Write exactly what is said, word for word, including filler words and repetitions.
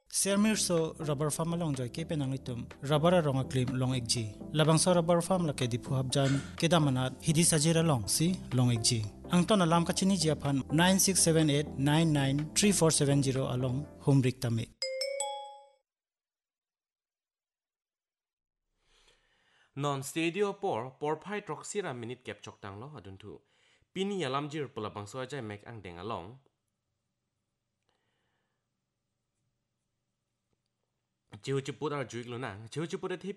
Sermir so rubber farm along joy ke penang itum rubber a ronga claim long egg labang so rubber farm la ke dipu habjan kedamanat hidi sajira long si long egg ang ton alam ka chini jiapan nine six seven eight nine nine three four seven zero along home rik tame non stadio por por phai troxira minute cap chok tang lo adun thu pini alam jir pula bang so jai mek ang deng along chiu chu put ar juik lo na chiu chu put thi